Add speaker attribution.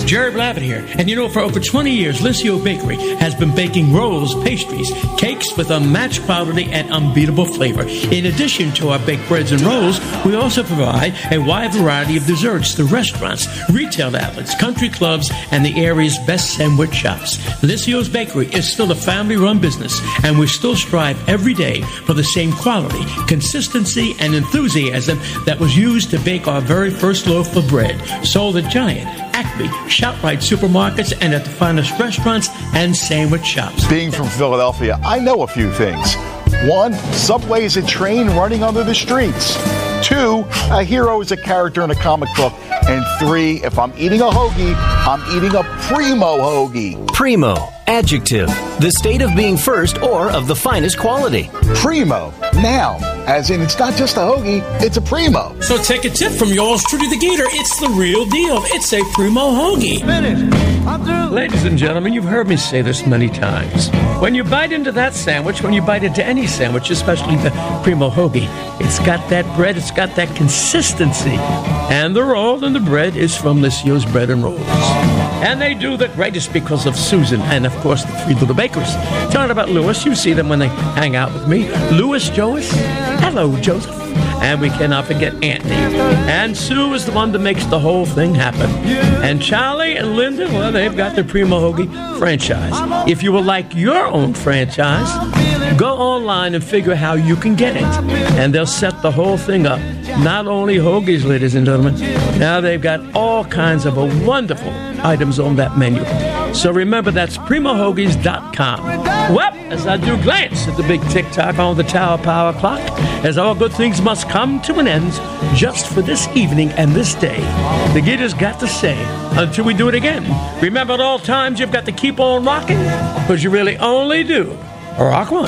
Speaker 1: Jerry Blavitt here. And you know, for over 20 years, Licio Bakery has been baking rolls, pastries, cakes with unmatched quality and unbeatable flavor. In addition to our baked breads and rolls, we also provide a wide variety of desserts to restaurants, retail outlets, country clubs, and the area's best sandwich shops. Licio's Bakery is still a family-run business, and we still strive every day for the same quality, consistency, and enthusiasm that was used to bake our very first loaf of bread, sold at Giant, Acme, ShopRite supermarkets, and at the finest restaurants and sandwich shops.
Speaker 2: Being from Philadelphia, I know a few things. 1, Subway is a train running under the streets. 2, a hero is a character in a comic book. And 3, if I'm eating a hoagie, I'm eating a primo hoagie.
Speaker 3: Primo, adjective, the state of being first or of the finest quality.
Speaker 2: Primo, noun, as in it's not just a hoagie, it's a primo.
Speaker 1: So take a tip from yours truly, the Gator. It's the real deal. It's a primo hoagie. Ladies and gentlemen, you've heard me say this many times. When you bite into that sandwich, when you bite into any sandwich, especially the primo hoagie, it's got that bread, it's got that consistency. And the roll and the bread is from Licio's Bread and Rolls. And they do the greatest because of Susan and, of course, the 3 little bakers. Talking about Louis, you see them when they hang out with me. Louis, Joyce, hello, Joseph. And we cannot forget Anthony. And Sue is the one that makes the whole thing happen. And Charlie and Linda, well, they've got the Primo Hoagie franchise. If you would like your own franchise, go online and figure how you can get it. And they'll set the whole thing up. Not only hoagies, ladies and gentlemen, now they've got all kinds of wonderful items on that menu. So remember, that's primohoagies.com. Well, as I do glance at the big tick-tock on the Tower Power Clock, as all good things must come to an end just for this evening and this day, the Gator's got to say, until we do it again, remember at all times you've got to keep on rocking, because you really only do rock one.